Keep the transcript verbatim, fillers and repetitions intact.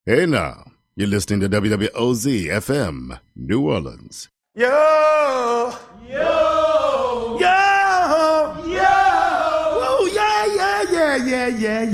Hey now, you're listening to W W O Z F M, New Orleans. Yo! Yo! Yo! Yo! Oh, yeah, yeah, yeah, yeah, yeah,